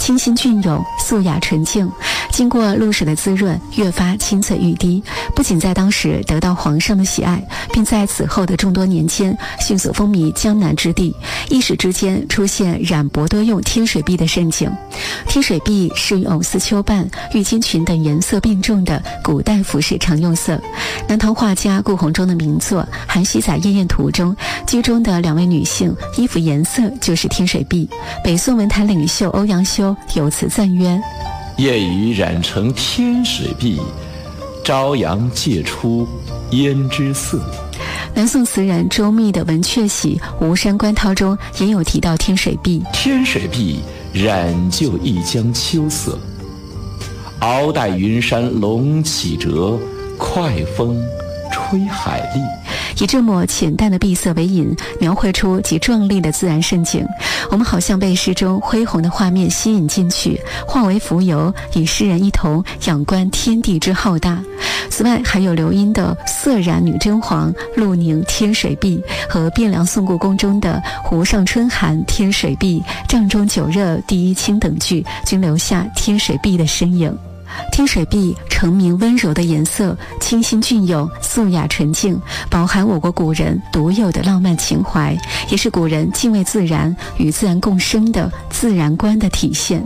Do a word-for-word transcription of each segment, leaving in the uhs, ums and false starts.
清新隽永，素雅纯净，经过露水的滋润，越发清澈欲滴。不仅在当时得到皇上的喜爱，并在此后的众多年间迅速风靡江南之地，一时之间出现染帛多用天水碧的盛景。天水碧是与藕丝秋瓣、郁金裙等颜色并重的古代服饰常用色。南唐画家顾闳中的名作《韩熙载夜宴图》中，剧中的两位女性衣服颜色就是天水碧。北宋文坛领袖欧阳修有词赞曰： 夜雨染成天水碧，朝阳借出胭脂色。 南宋词人周密的《文雀喜·吴山关涛》中也有提到天水碧。 天水碧染就一江秋色，鳌带云山龙起折，快风吹海丽。 以这抹浅淡的碧色为引，描绘出极壮丽的自然盛景，我们好像被诗中恢宏的画面吸引进去，化为浮游，与诗人一同仰观天地之浩大。此外，还有刘因的色染女真黄、陆宁天水碧和汴梁宋故宫中的湖上春寒天水碧、帐中酒热第一清等句，均留下天水碧的身影。天水碧澄明温柔的颜色，清新隽永，素雅纯净，饱含我国古人独有的浪漫情怀，也是古人敬畏自然、与自然共生的自然观的体现。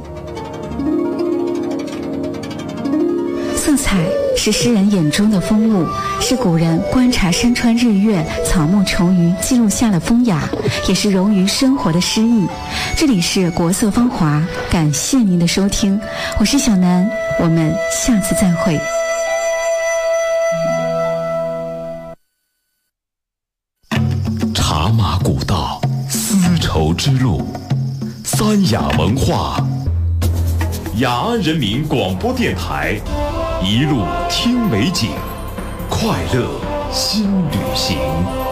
色彩是诗人眼中的风物，是古人观察山川日月、草木虫鱼记录下了风雅，也是融于生活的诗意。这里是国色芳华，感谢您的收听，我是小南，我们下次再会。 茶马古道，丝绸之路，三雅文化，雅安人民广播电台，一路听美景，快乐新旅行。